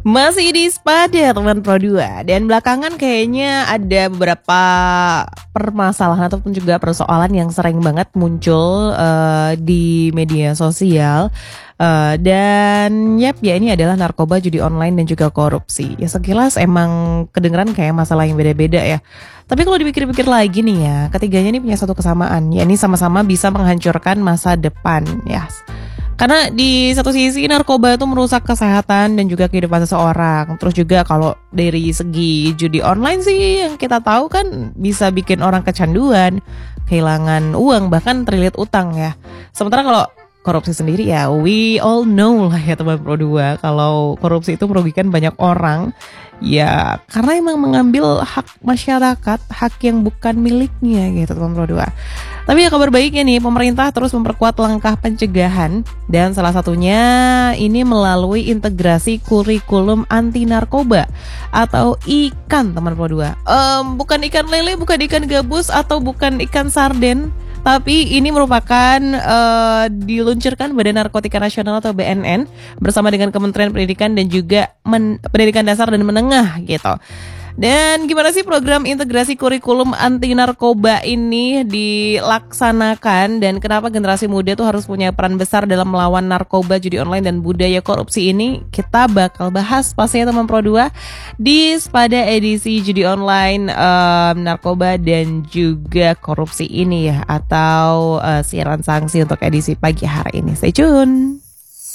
Masih di Spada teman Pro 2. Dan belakangan kayaknya ada beberapa permasalahan ataupun juga persoalan yang sering banget muncul di media sosial. Dan ya ini adalah narkoba, judi online dan juga korupsi. Ya sekilas emang kedengeran kayak masalah yang beda-beda ya. Tapi kalau dipikir-pikir lagi nih ya, ketiganya ini punya satu kesamaan. Ya ini sama-sama bisa menghancurkan masa depan ya. Karena di satu sisi narkoba itu merusak kesehatan dan juga kehidupan seseorang. Terus juga kalau dari segi judi online sih yang kita tahu kan bisa bikin orang kecanduan, kehilangan uang, bahkan terlilit utang ya. Sementara kalau korupsi sendiri ya we all know lah ya teman Pro 2, kalau korupsi itu merugikan banyak orang. Ya karena emang mengambil hak masyarakat, hak yang bukan miliknya gitu teman Pro 2. Tapi ya kabar baiknya nih, pemerintah terus memperkuat langkah pencegahan dan salah satunya ini melalui integrasi kurikulum anti narkoba atau IKAN teman Pro 2. Bukan ikan lele, bukan ikan gabus atau bukan ikan sarden. Tapi ini merupakan diluncurkan Badan Narkotika Nasional atau BNN bersama dengan Kementerian Pendidikan dan juga Pendidikan Dasar dan Menengah gitu. Dan gimana sih program integrasi kurikulum anti narkoba ini dilaksanakan dan kenapa generasi muda tuh harus punya peran besar dalam melawan narkoba, judi online dan budaya korupsi ini? Kita bakal bahas pastinya teman Pro 2 di Spada edisi judi online, narkoba dan juga korupsi ini ya, atau siaran sanksi untuk edisi pagi hari ini. Stay tune.